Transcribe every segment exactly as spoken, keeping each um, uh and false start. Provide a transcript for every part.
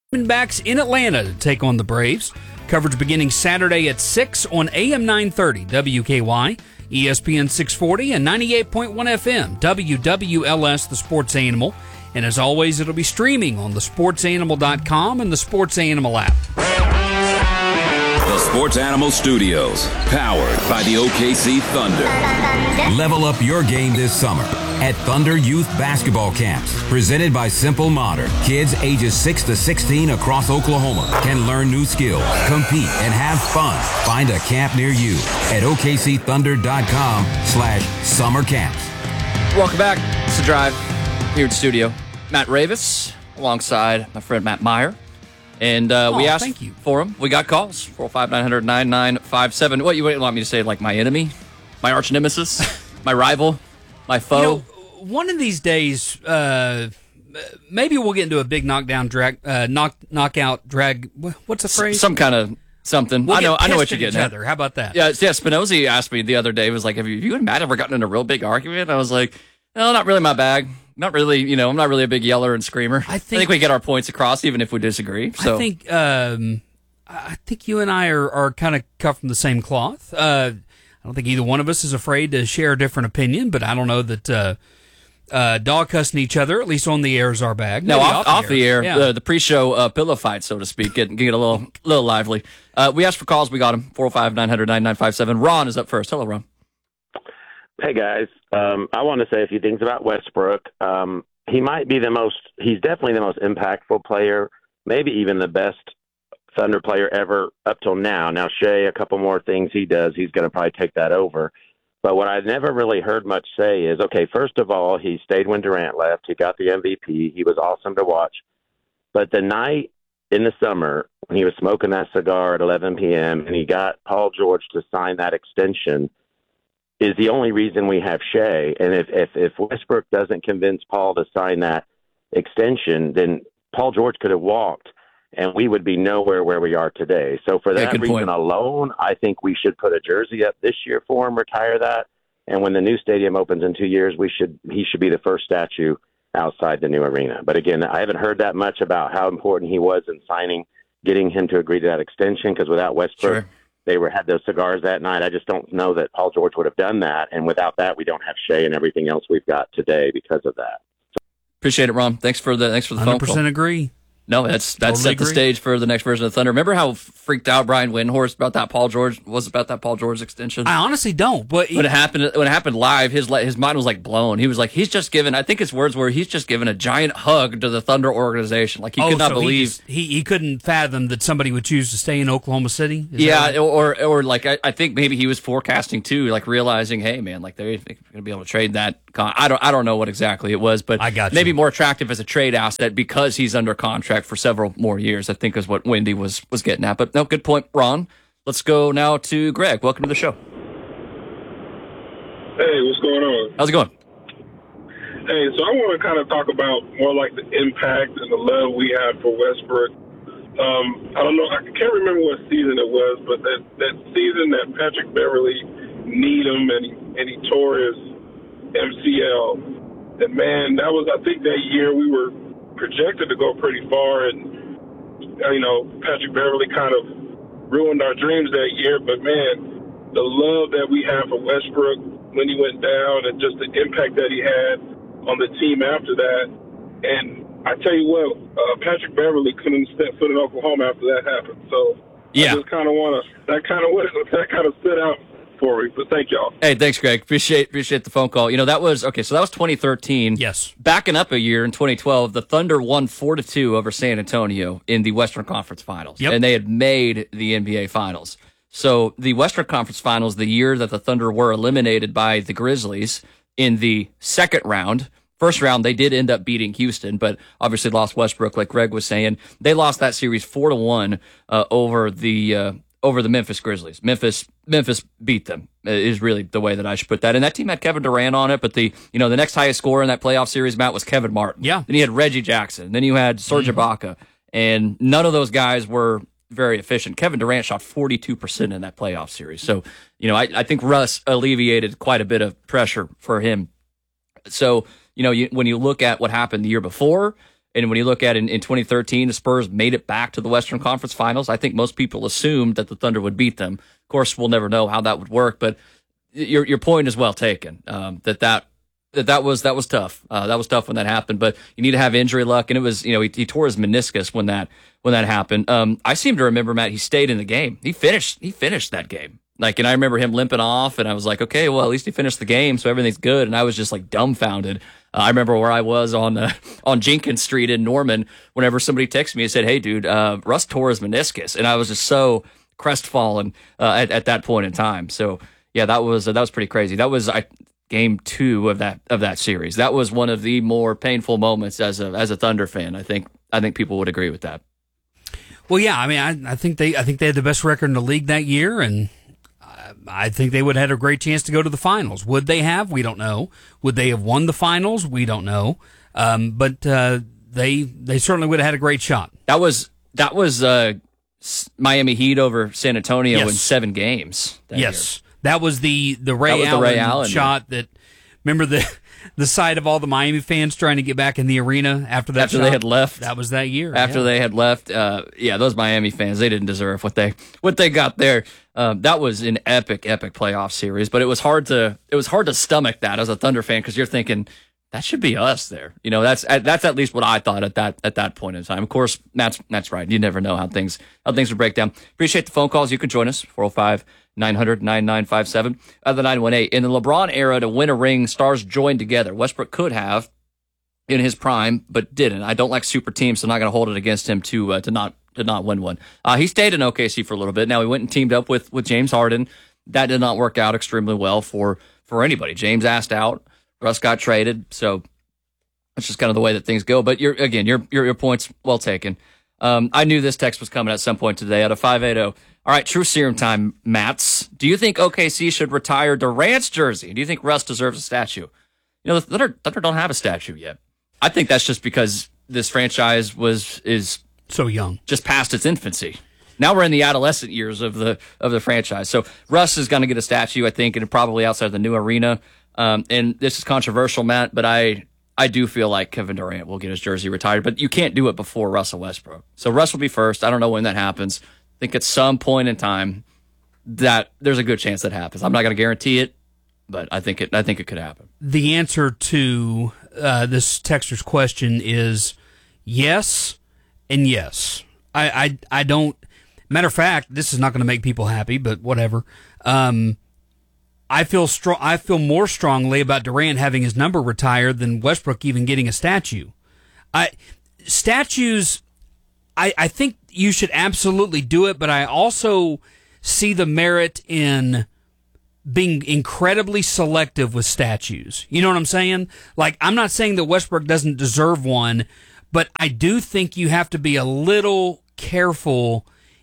Diamondbacks in Atlanta to take on the Braves. Coverage beginning Saturday at six on A M nine thirty W K Y, E S P N six forty, and ninety-eight point one F M W W L S, the Sports Animal. And as always, it'll be streaming on the sports animal dot com and the Sports Animal app. The Sports Animal Studios, powered by the O K C Thunder. Level up your game this summer at Thunder Youth Basketball Camps, presented by Simple Modern. Kids ages six to sixteen across Oklahoma can learn new skills, compete, and have fun. Find a camp near you at O K C thunder dot com slash summer camps. Welcome back. It's The Drive here in studio. Matt Ravis alongside my friend Matt Meyer. And uh, oh, we asked thank you. for him. We got calls. four oh five, nine hundred, ninety-nine fifty-seven. What, you want me to say, like my enemy? My arch nemesis? My rival? My foe? You know, one of these days, uh, maybe we'll get into a big knockdown, drag, uh, knock, knockout, drag. What's the phrase? S- some kind of something. We'll I know. I know what pissed you're at getting each at. other. How about that? Yeah. Yeah. Spinozzi asked me the other day. Was like, "Have you, you and Matt ever gotten in a real big argument?" I was like, "No, not really my bag. Not really. You know, I'm not really a big yeller and screamer. I think, I think we get our points across, even if we disagree." So I think. Um, I think you and I are, are kind of cut from the same cloth. Uh, I don't think either one of us is afraid to share a different opinion, but I don't know that uh, uh, dog cussing each other, at least on the air, is our bag. No, Maybe off, off the air, yeah. the, the pre-show uh, pillow fight, so to speak, get, get a little little lively. Uh, we asked for calls. We got them. four oh five, nine hundred, ninety-nine fifty-seven. Ron is up first. Hello, Ron. Hey, guys. Um, I want to say a few things about Westbrook. Um, he might be the most – he's definitely the most impactful player, maybe even the best Thunder player ever up till now. Now, Shea, a couple more things he does, he's going to probably take that over. But what I never really heard much say is, okay, first of all, he stayed when Durant left. He got the M V P. He was awesome to watch. But the night in the summer when he was smoking that cigar at eleven p.m. and he got Paul George to sign that extension is the only reason we have Shea. And if, if, if Westbrook doesn't convince Paul to sign that extension, then Paul George could have walked, and we would be nowhere where we are today. So for that yeah, reason point. alone, I think we should put a jersey up this year for him, retire that. And when the new stadium opens in two years, we should he should be the first statue outside the new arena. But again, I haven't heard that much about how important he was in signing, getting him to agree to that extension, because without Westbrook, sure. they were had those cigars that night. I just don't know that Paul George would have done that. And without that, we don't have Shea and everything else we've got today because of that. Appreciate it, Ron. Thanks for the thanks for the phone one hundred percent call. agree. No, that's that's Totally set agree. the stage for the next version of Thunder. Remember how freaked out Brian Windhorst about that Paul George was about that Paul George extension? I honestly don't. But when it happened, when it happened live, his his mind was like blown. He was like, he's just given. I think his words were, he's just given a giant hug to the Thunder organization. Like he oh, could not so believe he, just, he he couldn't fathom that somebody would choose to stay in Oklahoma City. Is yeah, that right? or or like I, I think maybe he was forecasting too, like realizing, hey man, like they're going to be able to trade that. Con- I don't I don't know what exactly it was, but I got you. maybe more attractive as a trade asset because he's under contract for several more years. I think is what Wendy was was getting at. But no, good point, Ron. Let's go now to Greg. Welcome to the show. Hey, what's going on? How's it going? Hey, so I want to kind of talk about more like the impact and the love we had for Westbrook. Um, I don't know, I can't remember what season it was, but that, that season that Patrick Beverly kneed him and he, and he tore his M C L. And man, that was, I think that year we were projected to go pretty far, and, you know, Patrick Beverly kind of ruined our dreams that year. But man, the love that we had for Westbrook when he went down and just the impact that he had on the team after that. And I tell you what, uh, Patrick Beverly couldn't step foot in Oklahoma after that happened. So Yeah. I just kind of want to, that kind of, that kind of stood out for me. But thank y'all. Hey, thanks, Greg. Appreciate appreciate the phone call. You know, that was okay. So that was twenty thirteen. Yes. Backing up a year in twenty twelve, the Thunder won four to two over San Antonio in the Western Conference Finals, Yep. and they had made the N B A Finals. So the Western Conference Finals, the year that the Thunder were eliminated by the Grizzlies in the second round. First round, they did end up beating Houston, but obviously lost Westbrook, like Greg was saying. They lost that series four to one uh, over the uh, over the Memphis Grizzlies. Memphis Memphis beat them uh, is really the way that I should put that. And that team had Kevin Durant on it, but the you know the next highest scorer in that playoff series, Matt, was Kevin Martin. Yeah. Then you had Reggie Jackson. Then you had Serge Mm-hmm. Ibaka, and none of those guys were very efficient. Kevin Durant shot forty-two percent in that playoff series. So you know I, I think Russ alleviated quite a bit of pressure for him. So. You know, you, when you look at what happened the year before, And when you look at it in, in twenty thirteen, the Spurs made it back to the Western Conference Finals. I think most people assumed that the Thunder would beat them. Of course, we'll never know how that would work, but your your point is well taken. Um, that that that that was that was tough. Uh, that was tough when that happened. But you need to have injury luck, and it was you know he, he tore his meniscus when that when that happened. Um, I seem to remember, Matt, he stayed in the game. He finished he finished that game. Like, and I remember him limping off, and I was like, okay, well, at least he finished the game, so everything's good. And I was just like dumbfounded. Uh, I remember where I was on uh, on Jenkins Street in Norman. Whenever somebody texted me and said, "Hey, dude, uh, Russ tore his meniscus," and I was just so crestfallen uh, at at that point in time. So yeah, that was uh, that was pretty crazy. That was I, game two of that of that series. That was one of the more painful moments as a as a Thunder fan. I think I think people would agree with that. Well, yeah, I mean, I, I think they I think they had the best record in the league that year, and I think they would have had a great chance to go to the finals. Would they have? We don't know. Would they have won the finals? We don't know. Um, but uh, they they certainly would have had a great shot. That was that was uh, Miami Heat over San Antonio yes. in seven games. That yes, year. that was the the Ray, was Allen, the Ray Allen shot. Yeah. That remember the the sight of all the Miami fans trying to get back in the arena after that. After shot? they had left. That was that year. After yeah. they had left, uh, yeah, those Miami fans, they didn't deserve what they what they got there. Um, that was an epic, epic playoff series, but it was hard to it was hard to stomach that as a Thunder fan because you're thinking that should be us there. You know, that's that's at least what I thought at that at that point in time. Of course, Matt's Matt's right. You never know how things how things would break down. Appreciate the phone calls. You can join us four oh five, nine hundred, ninety-nine fifty-seven. Uh, the nine one eight. In the LeBron era, to win a ring, stars joined together. Westbrook could have in his prime, but didn't. I don't like super teams, so I'm not going to hold it against him to uh, to not to not win one. Uh, he stayed in O K C for a little bit. Now he went and teamed up with with James Harden. That did not work out extremely well for for anybody. James asked out. Russ got traded. So that's just kind of the way that things go. But you're again, your your, your point's well taken. Um, I knew this text was coming at some point today out of five eighty. All right, true serum time, Mats. Do you think O K C should retire Durant's jersey? Do you think Russ deserves a statue? You know, the Thunder, Thunder don't have a statue yet. I think that's just because this franchise was is so young, just past its infancy. Now we're in the adolescent years of the of the franchise. So Russ is going to get a statue, I think, and probably outside the new arena. Um, and this is controversial, Matt, but I I do feel like Kevin Durant will get his jersey retired. But you can't do it before Russell Westbrook. So Russ will be first. I don't know when that happens. I think at some point in time that there's a good chance that happens. I'm not going to guarantee it, but I think it I think it could happen. The answer to uh, this texter's question is yes and yes. I, I, I don't. Matter of fact, this is not going to make people happy, but whatever. Um, I feel strong. I feel more strongly about Durant having his number retired than Westbrook even getting a statue. I statues. I I think you should absolutely do it, but I also see the merit in being incredibly selective with statues. You know what I'm saying? Like, I'm not saying that Westbrook doesn't deserve one, but I do think you have to be a little careful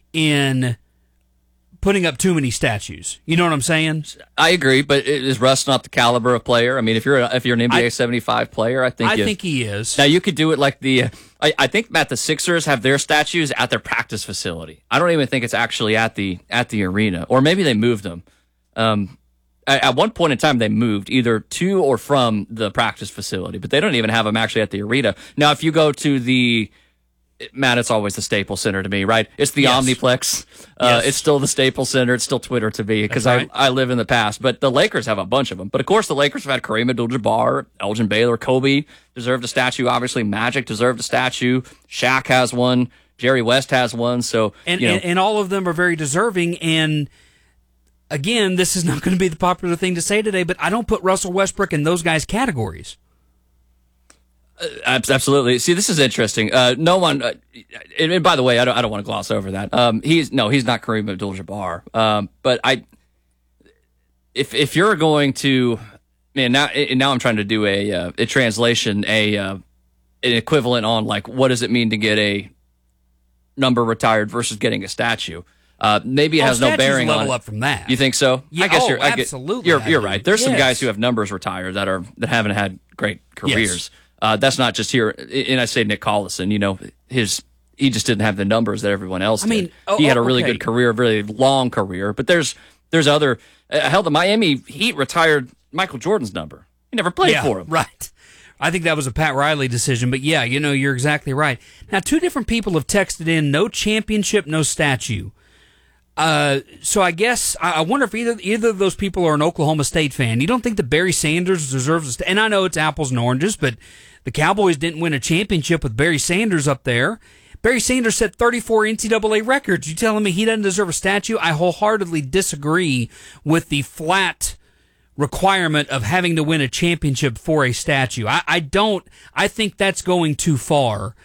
in putting up too many statues. You know what I'm saying? I agree, but is Russ not the caliber of player? I mean, if you're a, if you're an N B A I, seventy-five player, I think I you, think he is. Now you could do it like the. I, I think Matt, the Sixers have their statues at their practice facility. I don't even think it's actually at the at the arena, or maybe they moved them. Um, at, at one point in time, they moved either to or from the practice facility, but they don't even have them actually at the arena. Now, if you go to the Matt, it's always the Staples Center to me, right? It's the yes. Omniplex. Uh, yes. It's still the Staples Center. It's still Twitter to me because right. I, I live in the past. But the Lakers have a bunch of them. But of course, the Lakers have had Kareem Abdul-Jabbar, Elgin Baylor, Kobe deserved a statue. Obviously, Magic deserved a statue. Shaq has one. Jerry West has one. So and you know. and, and all of them are very deserving. And again, this is not going to be the popular thing to say today, but I don't put Russell Westbrook in those guys' categories. Uh, absolutely. See, this is interesting. Uh, no one, uh, and, and by the way, I don't, I don't want to gloss over that. Um, he's no, he's not Kareem Abdul-Jabbar. Um, but I, if if you're going to, man, now and now I'm trying to do a uh, a translation, a uh, an equivalent on like what does it mean to get a number retired versus getting a statue. Uh, maybe it oh, has no bearing level on it. up from that. You think so? Yeah, I guess oh, you're I absolutely. Get, you're you're right. There's yes. some guys who have numbers retired that are that haven't had great careers. Yes. Uh, that's not just here. And I say Nick Collison, you know, his he just didn't have the numbers that everyone else I mean, did. oh, he had a oh, really okay. good career, a really long career. But there's there's other. Uh, hell, the Miami Heat retired Michael Jordan's number. He never played yeah, for him. Right. I think that was a Pat Riley decision, but yeah, you know, you're exactly right. Now, two different people have texted in, no championship, no statue. Uh, so I guess, I wonder if either either of those people are an Oklahoma State fan. You don't think that Barry Sanders deserves a st- and I know it's apples and oranges, but the Cowboys didn't win a championship with Barry Sanders up there. Barry Sanders set thirty-four N C double A records. You telling me he doesn't deserve a statue? I wholeheartedly disagree with the flat requirement of having to win a championship for a statue. I, I don't, I think that's going too far.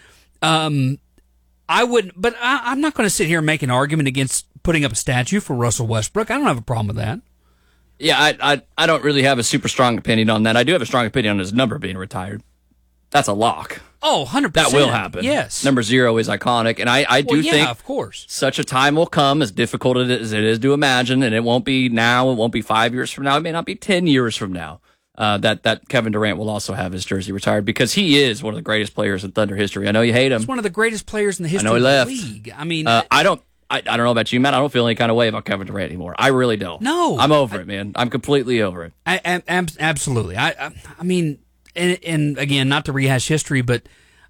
Um, I wouldn't, but I, I'm not going to sit here and make an argument against putting up a statue for Russell Westbrook. I don't have a problem with that. Yeah, I, I, I don't really have a super strong opinion on that. I do have a strong opinion on his number being retired. That's a lock. Oh, one hundred percent. That will happen. Yes. Number zero is iconic, and I, I do well, yeah, think of course. Such a time will come, as difficult as it is to imagine, and it won't be now, it won't be five years from now, it may not be ten years from now, uh, that, that Kevin Durant will also have his jersey retired, because he is one of the greatest players in Thunder history. I know you hate him. He's one of the greatest players in the history I know he of left. the league. I mean, uh, I don't I, I don't know about you, Matt. I don't feel any kind of way about Kevin Durant anymore. I really don't. No. I'm over I, it, man. I'm completely over it. I, I, ab- absolutely. I, I, I mean, and, and again, not to rehash history, but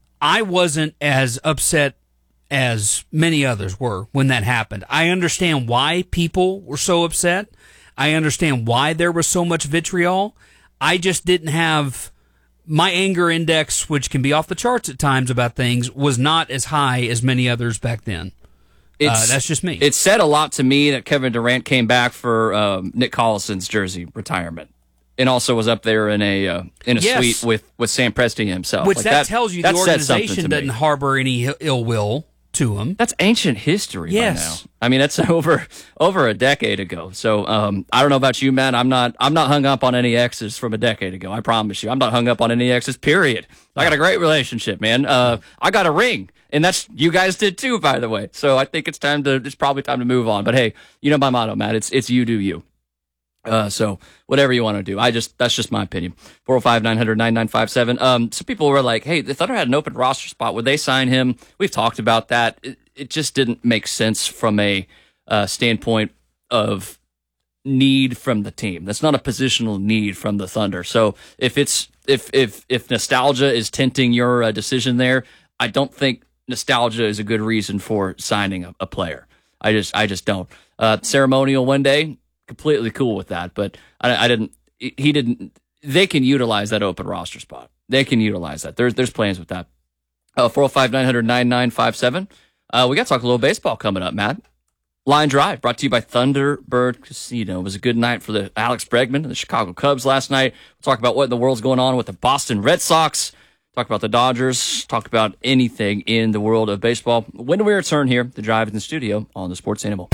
I wasn't as upset as many others were when that happened. I understand why people were so upset. I understand why there was so much vitriol. I just didn't have my anger index, which can be off the charts at times about things, was not as high as many others back then. It's, uh, that's just me. It said a lot to me that Kevin Durant came back for um, Nick Collison's jersey retirement. And also was up there in a uh, in a yes. suite with, with Sam Presti himself. Which like that, that tells you that the organization doesn't me. harbor any ill will to him. That's ancient history yes. by now. I mean, that's over over a decade ago. So um, I don't know about you, man. I'm not I'm not hung up on any exes from a decade ago. I promise you. I'm not hung up on any exes, period. I got a great relationship, man. Uh, I got a ring. And that's, you guys did too, by the way. So I think it's time to, it's probably time to move on. But hey, you know my motto, Matt. It's, it's you do you. Uh, so whatever you want to do. I just, that's just my opinion. four oh five, nine hundred, ninety-nine fifty-seven. Um, some people were like, hey, the Thunder had an open roster spot. Would they sign him? We've talked about that. It, it just didn't make sense from a, uh, standpoint of need from the team. That's not a positional need from the Thunder. So if it's, if, if, if nostalgia is tinting your uh, decision there, I don't think nostalgia is a good reason for signing a, a player. I just, I just don't. Uh, ceremonial one day, completely cool with that, but I, I didn't. He didn't. They can utilize that open roster spot. They can utilize that. There's, there's plans with that. Uh, four oh five, nine hundred, ninety-nine fifty-seven. Uh, we got to talk a little baseball coming up, Matt. Line Drive, brought to you by Thunderbird Casino. It was a good night for the Alex Bregman and the Chicago Cubs last night. We'll talk about what in the world's going on with the Boston Red Sox. Talk about the Dodgers. Talk about anything in the world of baseball. When we return here, The Drive in the studio on the Sports Animal.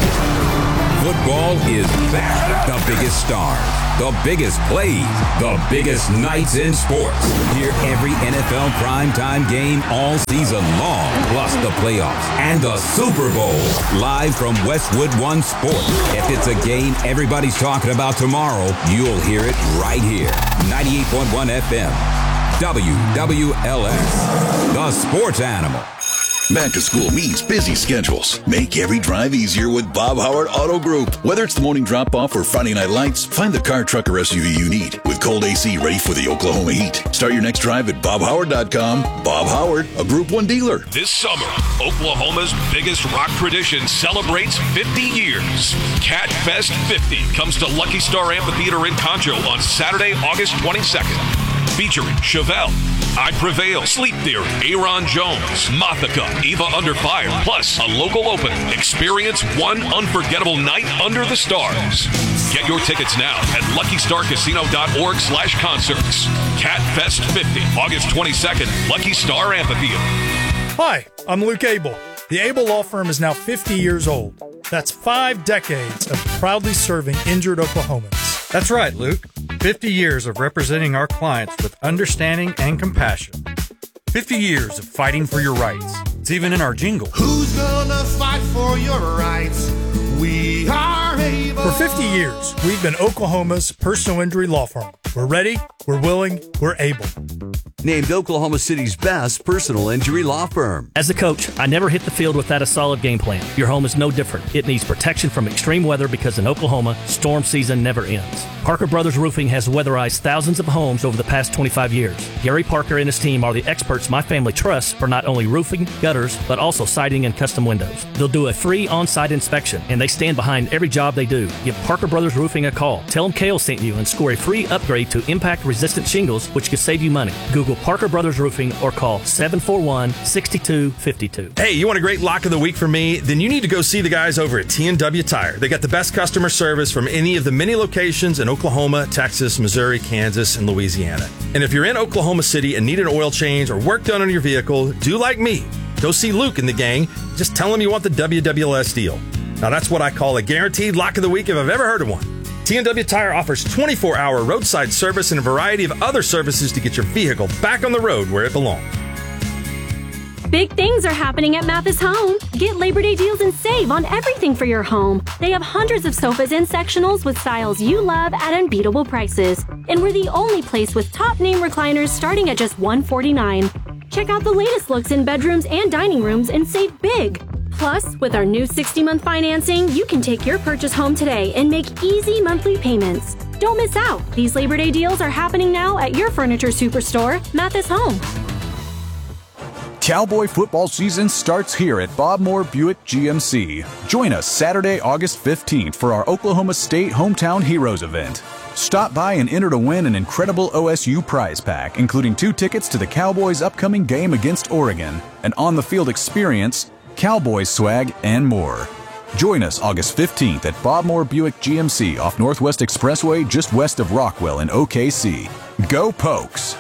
Football is back. The biggest stars, the biggest plays, the biggest nights in sports. Hear every N F L primetime game all season long, plus the playoffs and the Super Bowl. Live from Westwood One Sports. If it's a game everybody's talking about tomorrow, you'll hear it right here. ninety-eight point one F M. W W L S. The Sports Animal. Back to school means busy schedules. Make every drive easier with Bob Howard Auto Group. Whether it's the morning drop-off or Friday night lights, find the car, truck, or S U V you need with cold A C ready for the Oklahoma heat. Start your next drive at bob howard dot com. Bob Howard, a Group one dealer. This summer, Oklahoma's biggest rock tradition celebrates fifty years. Cat Fest fifty comes to Lucky Star Amphitheater in Concho on Saturday, August twenty-second. Featuring Chevelle, I Prevail, Sleep Theory, Aaron Jones, Mothica, Eva Under Fire, plus a local opening. Experience one unforgettable night under the stars. Get your tickets now at lucky star casino dot org slash concerts. Cat Fest fifty, August twenty-second, Lucky Star Amphitheater. Hi, I'm Luke Abel. The Abel Law Firm is now fifty years old. That's five decades of proudly serving injured Oklahomans. That's right, Luke. fifty years of representing our clients with understanding and compassion. fifty years of fighting for your rights. It's even in our jingle. Who's gonna fight for your rights? We are able. For fifty years, we've been Oklahoma's personal injury law firm. We're ready, we're willing, we're able. named Oklahoma City's best personal injury law firm. As a coach, I never hit the field without a solid game plan. Your home is no different. It needs protection from extreme weather because in Oklahoma, storm season never ends. Parker Brothers Roofing has weatherized thousands of homes over the past twenty-five years. Gary Parker and his team are the experts my family trusts for not only roofing, gutters, but also siding and custom windows. They'll do a free on-site inspection, and they stand behind every job they do. Give Parker Brothers Roofing a call. Tell them Kale sent you and score a free upgrade to impact-resistant shingles, which could save you money. Google Parker Brothers Roofing or call seven four one, six two five two. Hey, you want a great lock of the week from me? Then you need to go see the guys over at T and W Tire. They got the best customer service from any of the many locations in Oklahoma, Texas, Missouri, Kansas, and Louisiana. And if you're in Oklahoma City and need an oil change or work done on your vehicle, do like me. Go see Luke and the gang. Just tell him you want the W W L S deal. Now that's what I call a guaranteed lock of the week if I've ever heard of one. T and W Tire offers twenty-four hour roadside service and a variety of other services to get your vehicle back on the road where it belongs. Big things are happening at Mathis Home. Get Labor Day deals and save on everything for your home. They have hundreds of sofas and sectionals with styles you love at unbeatable prices. And we're the only place with top name recliners starting at just one hundred forty-nine dollars. Check out the latest looks in bedrooms and dining rooms and save big. Plus, with our new sixty month financing, you can take your purchase home today and make easy monthly payments. Don't miss out. These Labor Day deals are happening now at your furniture superstore, Mathis Home. Cowboy football season starts here at Bob Moore Buick G M C. Join us Saturday, August fifteenth for our Oklahoma State Hometown Heroes event. Stop by and enter to win an incredible O S U prize pack, including two tickets to the Cowboys' upcoming game against Oregon, an on-the-field experience, Cowboys swag, and more. Join us August fifteenth at Bob Moore Buick G M C off Northwest Expressway just west of Rockwell in O K C. Go Pokes!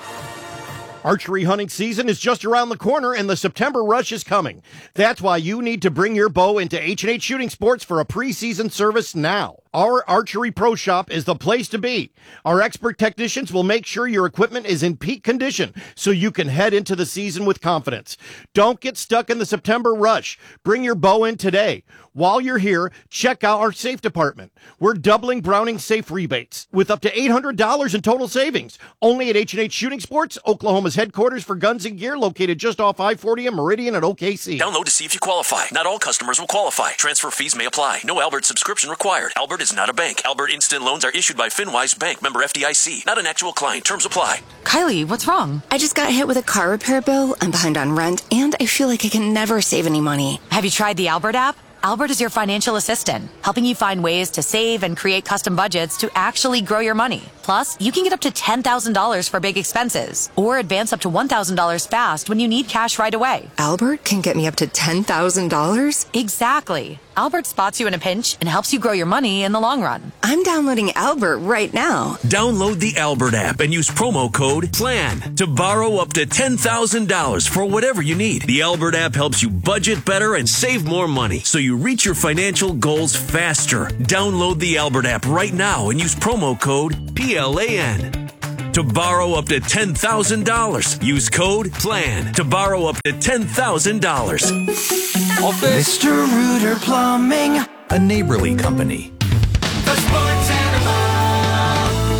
Archery hunting season is just around the corner and the September rush is coming. That's why you need to bring your bow into H and H Shooting Sports for a preseason service now. Our Archery Pro Shop is the place to be. Our expert technicians will make sure your equipment is in peak condition so you can head into the season with confidence. Don't get stuck in the September rush. Bring your bow in today. While you're here, check out our safe department. We're doubling Browning safe rebates with up to eight hundred dollars in total savings. Only at H and H Shooting Sports, Oklahoma's headquarters for guns and gear, located just off I forty and Meridian at O K C. Download to see if you qualify. Not all customers will qualify. Transfer fees may apply. No Albert subscription required. Albert is not a bank. Albert Instant Loans are issued by FinWise Bank, member F D I C. Not an actual client. Terms apply. Kylie, what's wrong? I just got hit with a car repair bill. I'm behind on rent, and I feel like I can never save any money. Have you tried the Albert app? Albert is your financial assistant, helping you find ways to save and create custom budgets to actually grow your money. Plus, you can get up to ten thousand dollars for big expenses or advance up to one thousand dollars fast when you need cash right away. Albert can get me up to ten thousand dollars? Exactly. Albert spots you in a pinch and helps you grow your money in the long run. I'm downloading Albert right now. Download the Albert app and use promo code PLAN to borrow up to ten thousand dollars for whatever you need. The Albert app helps you budget better and save more money so you reach your financial goals faster. Download the Albert app right now and use promo code P L A N to borrow up to ten thousand dollars. Use code PLAN to borrow up to ten thousand dollars. Mister Rooter Plumbing, a neighborly company. the sports animal.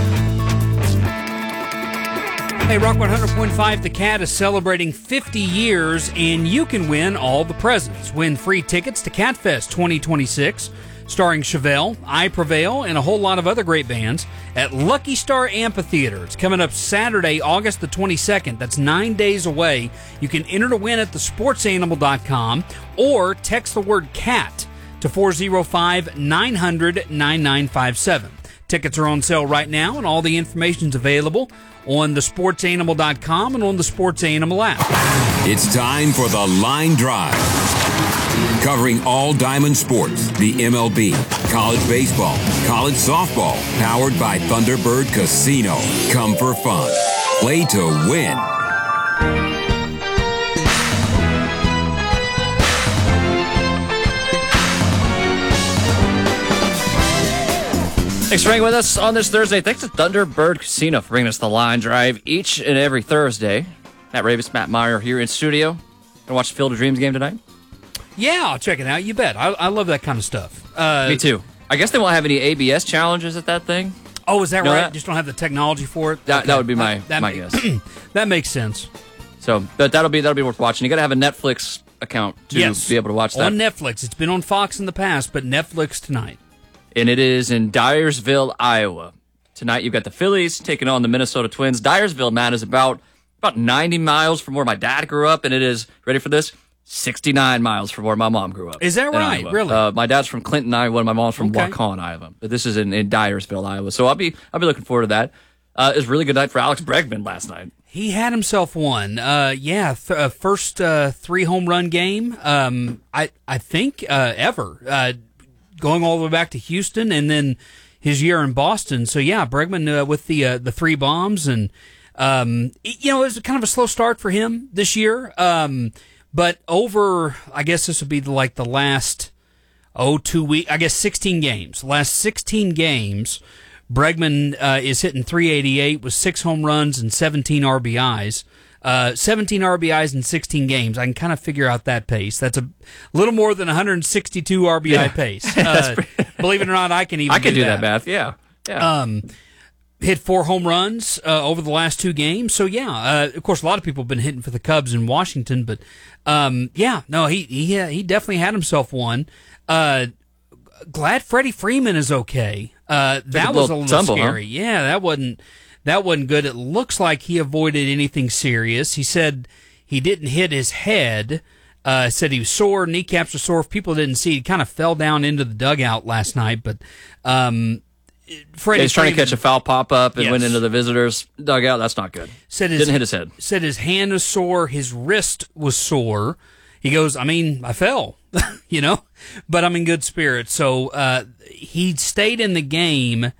Hey, Rock one hundred point five, The Cat is celebrating fifty years, and you can win all the presents. Win free tickets to CatFest twenty twenty-six, starring Chevelle, I Prevail, and a whole lot of other great bands at Lucky Star Amphitheater. It's coming up Saturday, August the twenty-second. That's nine days away. You can enter to win at the sports animal dot com or text the word CAT to four oh five, nine hundred, nine nine five seven. Tickets are on sale right now, and all the information's available on the sports animal dot com and on the Sports Animal app. It's time for the Line Drive. Covering all Diamond sports, the M L B, college baseball, college softball, powered by Thunderbird Casino. Come for fun. Play to win. Thanks for hanging with us on this Thursday. Thanks to Thunderbird Casino for bringing us the Line Drive each and every Thursday. Matt Ravis, Matt Meyer here in studio. Gonna watch the Field of Dreams game tonight? Yeah, I'll check it out. You bet. I, I love that kind of stuff. Uh, Me too. I guess they won't have any A B S challenges at that thing. Oh, is that You know right? that? Just don't have the technology for it. That, Okay. that would be my That- that my ma- guess. That makes sense. So, but that'll be that'll be worth watching. You got to have a Netflix account to Yes. be able to watch that. On Netflix. It's been on Fox in the past, but Netflix tonight. And it is in Dyersville, Iowa. Tonight you've got the Phillies taking on the Minnesota Twins. Dyersville, man, is about about ninety miles from where my dad grew up, and it is, ready for this, sixty-nine miles from where my mom grew up. Is that in right? Iowa. Really? Uh, my dad's from Clinton, Iowa, and my mom's from Okay. Waukon, Iowa. But this is in, in Dyersville, Iowa. So I'll be I'll be looking forward to that. Uh, it was a really good night for Alex Bregman last night. He had himself one. Uh, yeah, th- uh, first uh, three home run game. Um, I I think uh, ever uh, going all the way back to Houston, and then his year in Boston. So yeah, Bregman uh, with the uh, the three bombs, and um, you know, it was kind of a slow start for him this year. Um, but over, I guess this would be the, like the last oh two week. I guess sixteen games. Last sixteen games. Bregman uh, is hitting three eighty-eight with six home runs and seventeen R B Is. Uh, seventeen R B Is in sixteen games. I can kind of figure out that pace. That's a little more than one hundred sixty-two R B I Yeah. pace. Uh, believe it or not, I can even I can do do that math, yeah. Yeah. Um, hit four home runs uh, over the last two games. So, yeah, uh, of course, a lot of people have been hitting for the Cubs in Washington. But, um, yeah, no, he he uh, he definitely had himself one. Uh, glad Freddie Freeman is okay. Uh, that was a little tumble, huh? scary. Yeah, that wasn't that wasn't good. It looks like he avoided anything serious. He said he didn't hit his head. Uh, said he was sore, kneecaps were sore. If people didn't see, he kind of fell down into the dugout last night. But um, Freddie Yeah, he's trying to Freeman- catch a foul pop up and Yes. went into the visitors' dugout. That's not good. Said his, Didn't hit his head. Said his hand was sore, his wrist was sore. He goes, I mean, I fell, you know, but I'm in good spirits. So uh, he stayed in the game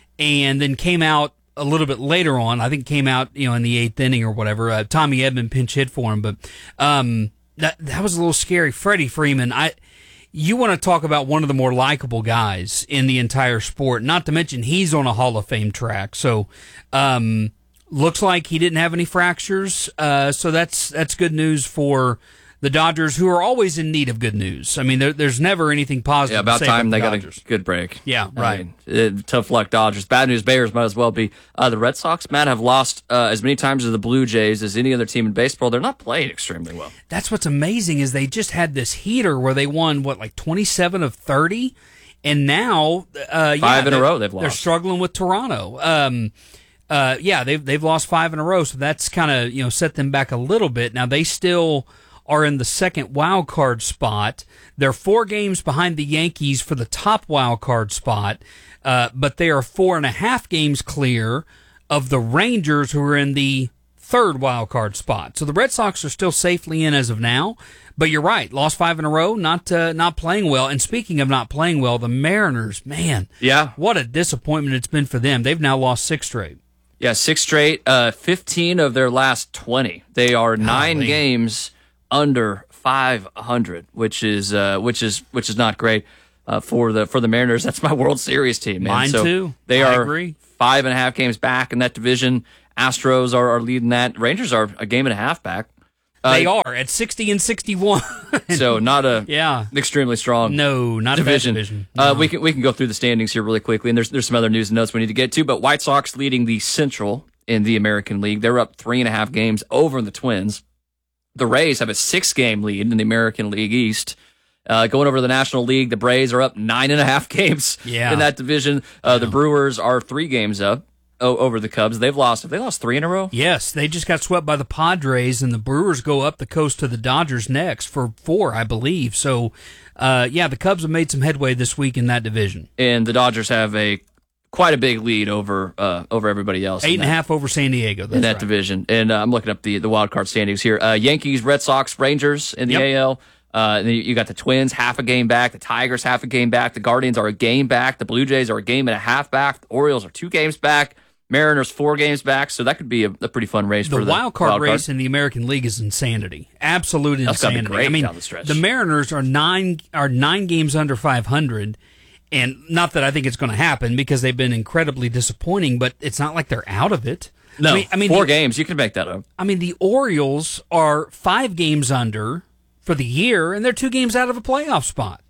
and then came out a little bit later on. I think came out, you know, in the eighth inning or whatever. Uh, Tommy Edman pinch hit for him, but um, that that was a little scary. Freddie Freeman, I. You want to talk about one of the more likable guys in the entire sport, not to mention he's on a Hall of Fame track. So, um, looks like he didn't have any fractures. Uh, so that's, that's good news for the Dodgers, who are always in need of good news. I mean, there, there's never anything positive. Yeah, about to say time about they the got Dodgers. a good break. Yeah, I right. mean, uh, tough luck, Dodgers. Bad news, Bears might as well be. Uh, the Red Sox, Matt, have lost uh, as many times as the Blue Jays as any other team in baseball. They're not playing extremely well. That's what's amazing is they just had this heater where they won, what, like twenty-seven of thirty? And now, uh, yeah, Five in a they're- row they've They're lost. struggling with Toronto. Um, uh, yeah, they've they've lost five in a row, so that's kind of you know set them back a little bit. Now they still are in the second wild card spot. They're four games behind the Yankees for the top wild card spot, uh, but they are four and a half games clear of the Rangers, who are in the third wild card spot. So the Red Sox are still safely in as of now. But you're right, lost five in a row, not uh, not playing well. And speaking of not playing well, the Mariners, man, Yeah. what a disappointment it's been for them. They've now lost six straight. Yeah, six straight, uh, fifteen of their last twenty. They are nine Golly. games under five hundred, which is uh, which is which is not great uh, for the for the Mariners. That's my World Series team, man. Mine so too. They I are agree. five and a half games back in that division. Astros are, are leading that. Rangers are a game and a half back. Uh, They are at sixty and sixty-one. So not a yeah. extremely strong No, not a bad division. division. Uh, No. we can we can go through the standings here really quickly, and there's there's some other news and notes we need to get to. But White Sox leading the Central in the American League. They're up three and a half games over the Twins. The Rays have a six game lead in the American League East. Uh, going over to the National League, the Braves are up nine and a half games Yeah. in that division. Uh, The Brewers are three games up o- over the Cubs. They've lost. Have they lost three in a row? Yes, they just got swept by the Padres, and the Brewers go up the coast to the Dodgers next for four, I believe. So, uh, yeah, the Cubs have made some headway this week in that division. And the Dodgers have a quite a big lead over uh, over everybody else. Eight in and a that- half over San Diego. That's in that right. division. And uh, I'm looking up the, the wild card standings here. Uh, Yankees, Red Sox, Rangers in the Yep. A L. Uh, and then you got the Twins, half a game back. The Tigers, half a game back. The Guardians are a game back. The Blue Jays are a game and a half back. The Orioles are two games back. Mariners, four games back. So that could be a, a pretty fun race The for the wild card wild race in the American League is insanity. Absolute That's gotta be insanity. great I mean, down the stretch. Mariners are nine are nine games under five hundred, and not that I think it's going to happen because they've been incredibly disappointing. But it's not like they're out of it. No, I mean, I mean four the, games. You can make that up. I mean, the Orioles are five games under for the year, and they're two games out of a playoff spot.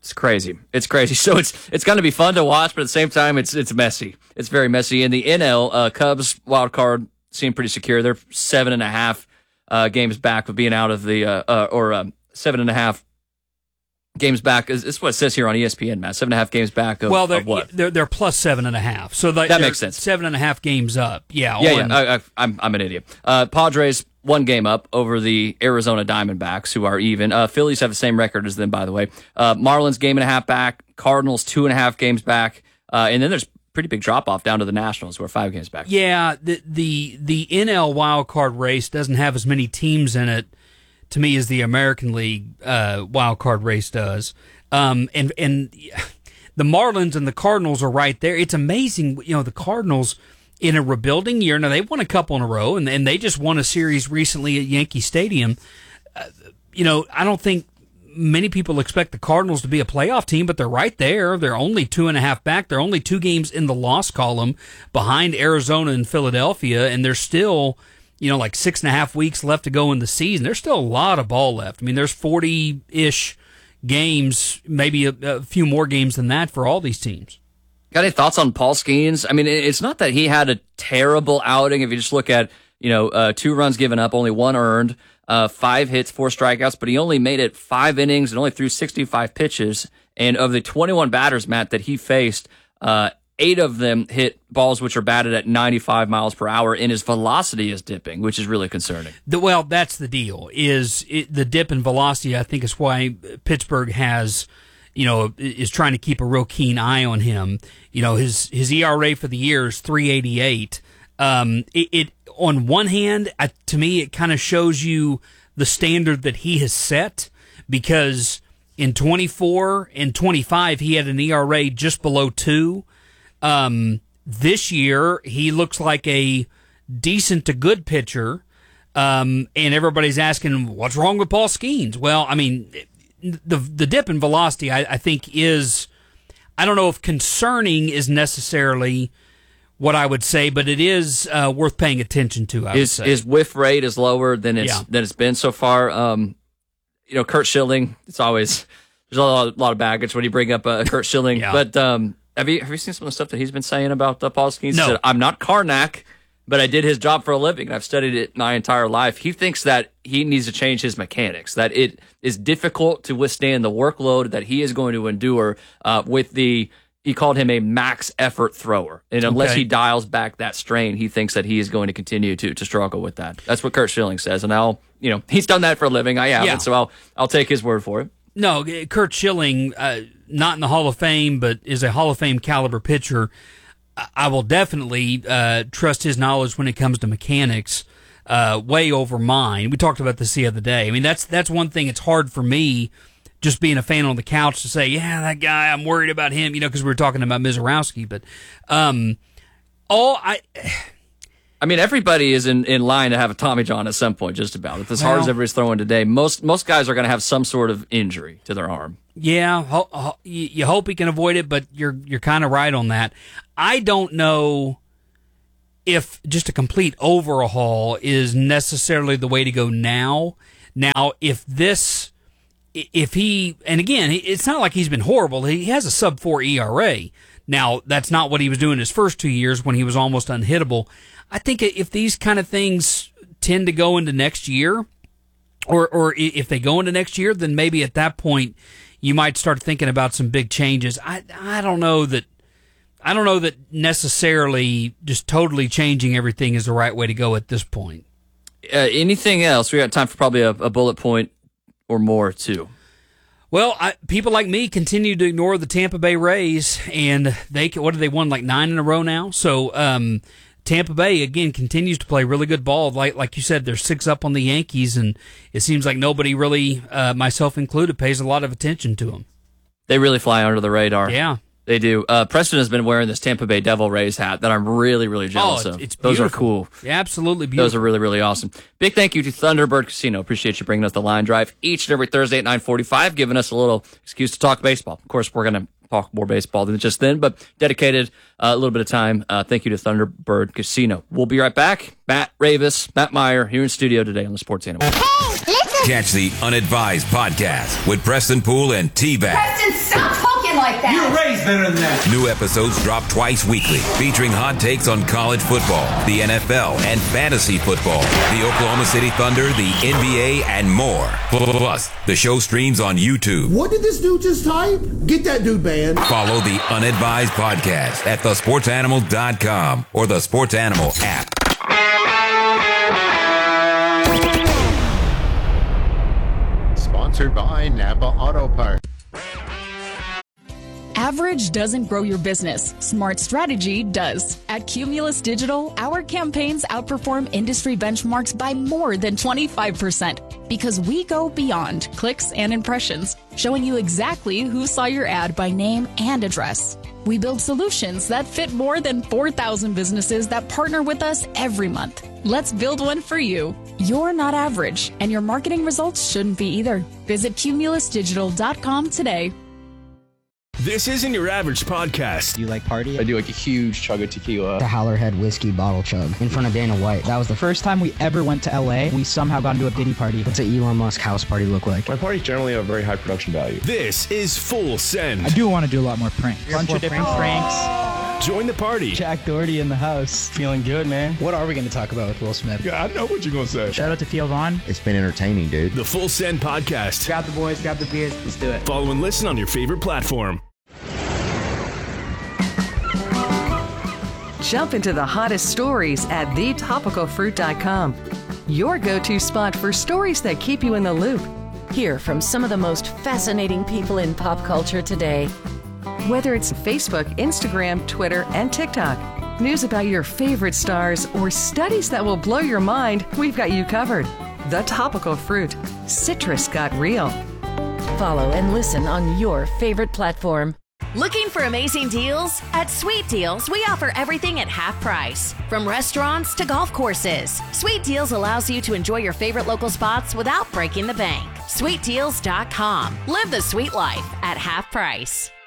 It's crazy. It's crazy. So it's it's going to be fun to watch, but at the same time, it's it's messy. It's very messy. In the N L, uh, Cubs wild card seem pretty secure. They're seven and a half uh, games back of being out of the uh, uh, or um, seven and a half games back. Is, is what it says here on E S P N, Matt. Seven and a half games back of, well, they're, of what? They're they're plus seven and a half. So they, that makes sense. Seven and a half games up. Yeah. Yeah. on, yeah. I, I, I'm I'm an idiot. Uh, Padres. One game up over the Arizona Diamondbacks, who are even. Uh, Phillies have the same record as them, by the way. Uh, Marlins game and a half back. Cardinals two and a half games back. Uh, and then there's pretty big drop off down to the Nationals, who are five games back. Yeah, the the the N L wild card race doesn't have as many teams in it, to me, as the American League uh, wild card race does. Um, and and the Marlins and the Cardinals are right there. It's amazing, you know, the Cardinals. In a rebuilding year, now they've won a couple in a row, and, and they just won a series recently at Yankee Stadium. Uh, you know, I don't think many people expect the Cardinals to be a playoff team, but they're right there. They're only two and a half back. They're only two games in the loss column behind Arizona and Philadelphia, and there's still, you know, like six and a half weeks left to go in the season. There's still a lot of ball left. I mean, there's forty-ish games, maybe a, a few more games than that for all these teams. Got any thoughts on Paul Skeens? I mean, it's not that he had a terrible outing. If you just look at, you know, uh, two runs given up, only one earned, uh, five hits, four strikeouts, but he only made it five innings and only threw sixty-five pitches. And of the twenty-one batters, Matt, that he faced, uh, eight of them hit balls which are batted at ninety-five miles per hour, and his velocity is dipping, which is really concerning. The, well, that's the deal. Is it, the dip in velocity, I think, is why Pittsburgh has... you know, is trying to keep a real keen eye on him. You know, his his E R A for the year is three eighty-eight. Um, it, it on one hand, uh, to me, it kind of shows you the standard that he has set, because in twenty-four and twenty-five, he had an E R A just below two. Um, this year, he looks like a decent to good pitcher, um, and everybody's asking, what's wrong with Paul Skeens? Well, I mean... The the dip in velocity, I, I think, is, I don't know if concerning is necessarily what I would say, but it is uh, worth paying attention to, I his, would say. His whiff rate is lower than it's, yeah. than it's been so far. Um, you know, Curt Schilling, it's always, there's a lot, a lot of baggage when you bring up uh, Curt Schilling. yeah. But um, have you have you seen some of the stuff that he's been saying about uh, Paul Skeens? No. He said, I'm not Karnak, but I did his job for a living, and I've studied it my entire life. He thinks that he needs to change his mechanics, that it is difficult to withstand the workload that he is going to endure uh, with the, he called him a max effort thrower. And unless Okay. he dials back that strain, he thinks that he is going to continue to to struggle with that. That's what Curt Schilling says. And I'll, you know, he's done that for a living. I haven't, Yeah. so I'll, I'll take his word for it. No, Curt Schilling, uh, not in the Hall of Fame, but is a Hall of Fame caliber pitcher. I will definitely uh, trust his knowledge when it comes to mechanics uh, way over mine. We talked about this the other day. I mean, that's that's one thing. It's hard for me, just being a fan on the couch, to say, yeah, that guy, I'm worried about him, you know, because we were talking about Mizorowski. But um, all I... I mean, everybody is in, in line to have a Tommy John at some point, just about. It's as hard Well- as everybody's throwing today. Most most guys are going to have some sort of injury to their arm. Yeah, ho- ho- you you hope he can avoid it, but you're you're kind of right on that. I don't know if just a complete overhaul is necessarily the way to go now. Now, if this, if he, and again, it's not like he's been horrible. He has a sub four E R A. Now, that's not what he was doing his first two years when he was almost unhittable. I think if these kind of things tend to go into next year, or or if they go into next year, then maybe at that point you might start thinking about some big changes. I I don't know that I don't know that necessarily just totally changing everything is the right way to go at this point. Uh, anything else? We got time for probably a, a bullet point or more, too. Well, I, people like me continue to ignore the Tampa Bay Rays, and they what have they won, like nine in a row now? So um, Tampa Bay, again, continues to play really good ball. Like like you said, they're six up on the Yankees, and it seems like nobody really, uh, myself included, pays a lot of attention to them. They really fly under the radar. Yeah. They do. Uh, Preston has been wearing this Tampa Bay Devil Rays hat that I'm really, really jealous Oh, of. it's Those are beautiful. cool. Yeah, absolutely beautiful. Those are really, really awesome. Big thank you to Thunderbird Casino. Appreciate you bringing us the line drive each and every Thursday at nine forty-five, giving us a little excuse to talk baseball. Of course, we're going to talk more baseball than just then, but dedicated uh, a little bit of time. Uh, thank you to Thunderbird Casino. We'll be right back. Matt Ravis, Matt Meyer here in studio today on the Sports Animal. Catch the Unadvised podcast with Preston Poole and T-Bag. Preston Stop talking like that! You were raised better than that! New episodes drop twice weekly, featuring hot takes on college football, the N F L, and fantasy football, the Oklahoma City Thunder, the N B A, and more. Plus, the show streams on YouTube. What did this dude just type? Get that dude banned. Follow the Unadvised Podcast at the sports animal dot com or the Sports Animal app. Sponsored by Napa Auto Parts. Average doesn't grow your business. Smart strategy does. At Cumulus Digital, our campaigns outperform industry benchmarks by more than twenty-five percent because we go beyond clicks and impressions, showing you exactly who saw your ad by name and address. We build solutions that fit more than four thousand businesses that partner with us every month. Let's build one for you. You're not average, and your marketing results shouldn't be either. Visit cumulus digital dot com today. This isn't your average podcast. Do you like party? I do like a huge chug of tequila. The Howlerhead whiskey bottle chug in front of Dana White. That was the first time we ever went to L A. We somehow got into a Diddy party. What's an Elon Musk house party look like? My parties generally have very high production value. This is Full Send. I do want to do a lot more pranks. A bunch of different pranks. pranks. Join the party. Jack Doherty in the house. Feeling good, man. What are we going to talk about with Will Smith? Yeah, I know what you're going to say. Shout out to Theo Vaughn. It's been entertaining, dude. The Full Send Podcast. Grab the boys, grab the beers. Let's do it. Follow and listen on your favorite platform. Jump into the hottest stories at the topical fruit dot com. Your go-to spot for stories that keep you in the loop. Hear from some of the most fascinating people in pop culture today. Whether it's Facebook, Instagram, Twitter, and TikTok, news about your favorite stars, or studies that will blow your mind, we've got you covered. The Topical Fruit. Citrus got real. Follow and listen on your favorite platform. Looking for amazing deals? At Sweet Deals, we offer everything at half price. From restaurants to golf courses, Sweet Deals allows you to enjoy your favorite local spots without breaking the bank. sweet deals dot com. Live the sweet life at half price.